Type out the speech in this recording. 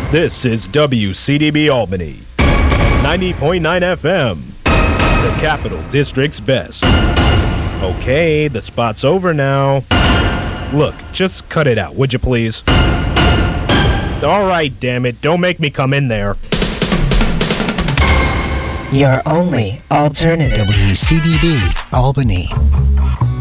This is WCDB Albany, 90.9 FM, the Capital District's best. Okay, the spot's over now. Look, just cut it out, would you please? All right, damn it, don't make me come in there. Your only alternative. WCDB Albany.